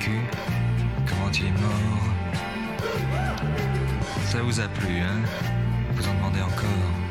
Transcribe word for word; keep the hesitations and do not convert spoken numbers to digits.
vécu, comment il est mort. Ça vous a plu, hein? Vous en demandez encore?